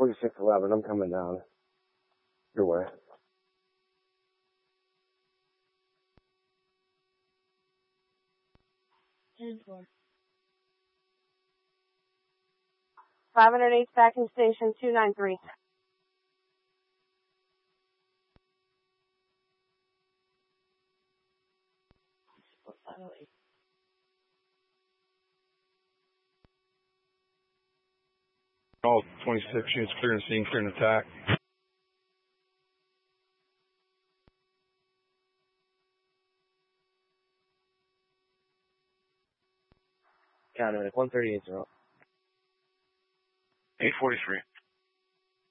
4611, I'm coming down your way. Ten four. 508 back in station 293. What 508? All 26 units clear and scene, clear and attack. Counter 1380. 843.